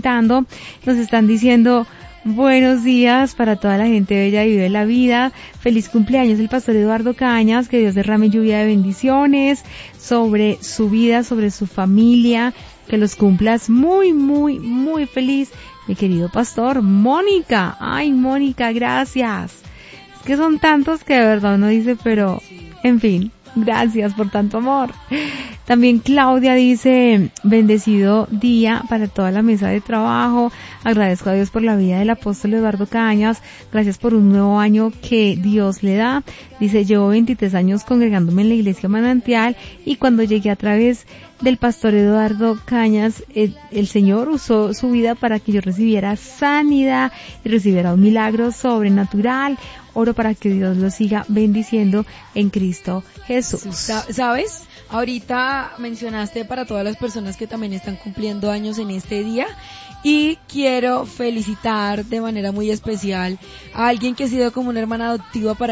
comentando, nos están diciendo buenos días para toda la gente bella y vive la vida. Feliz cumpleaños el pastor Eduardo Cañas, que Dios derrame lluvia de bendiciones sobre su vida, sobre su familia, que los cumplas muy, muy, muy feliz. Mi querido pastor, Mónica. Ay, Mónica, gracias. Es que son tantos que de verdad uno dice, pero, en fin, gracias por tanto amor. También Claudia dice, bendecido día para toda la mesa de trabajo. Agradezco a Dios por la vida del apóstol Eduardo Cañas. Gracias por un nuevo año que Dios le da. Dice, llevo 23 años congregándome en la iglesia Manantial y cuando llegué a través del pastor Eduardo Cañas, el Señor usó su vida para que yo recibiera sanidad y recibiera un milagro sobrenatural. Oro para que Dios lo siga bendiciendo en Cristo Jesús. ¿Sabes? Ahorita mencionaste para todas las personas que también están cumpliendo años en este día y quiero felicitar de manera muy especial a alguien que ha sido como una hermana adoptiva para